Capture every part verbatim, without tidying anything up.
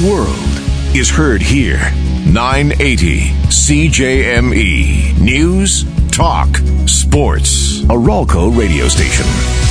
world is heard here. nine eighty C J M E. News, talk, sports. A Ralco radio station.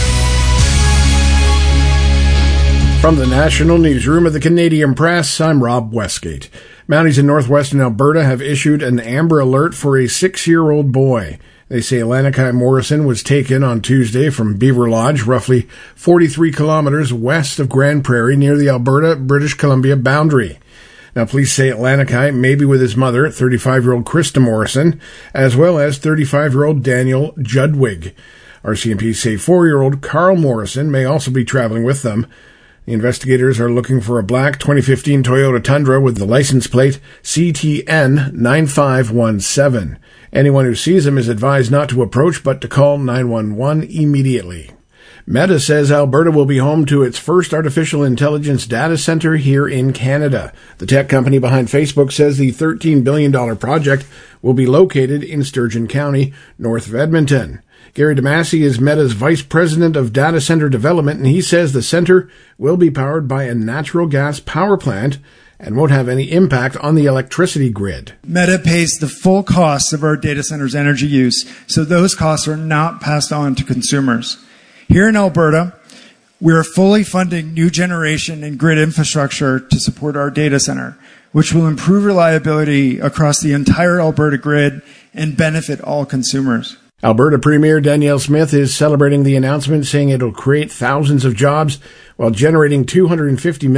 From the National Newsroom of the Canadian Press, I'm Rob Westgate. Mounties in northwestern Alberta have issued an Amber Alert for a six-year-old boy. They say Lanakai Morrison was taken on Tuesday from Beaver Lodge, roughly forty-three kilometers west of Grand Prairie, near the Alberta-British Columbia boundary. Now, police say Lanakai may be with his mother, thirty-five-year-old Krista Morrison, as well as thirty-five-year-old Daniel Judwig. R C M P say four-year-old Carl Morrison may also be traveling with them. The investigators are looking for a black twenty fifteen Toyota Tundra with the license plate C T N nine five one seven. Anyone who sees him is advised not to approach but to call nine one one immediately. Meta says Alberta will be home to its first artificial intelligence data center here in Canada. The tech company behind Facebook says the thirteen billion dollars project will be located in Sturgeon County, north of Edmonton. Gary DeMasi is Meta's Vice President of Data Center Development, and he says the center will be powered by a natural gas power plant and won't have any impact on the electricity grid. Meta pays the full costs of our data center's energy use, so those costs are not passed on to consumers. Here in Alberta, we are fully funding new generation and grid infrastructure to support our data center, which will improve reliability across the entire Alberta grid and benefit all consumers. Alberta Premier Danielle Smith is celebrating the announcement, saying it'll create thousands of jobs while generating two hundred fifty million dollars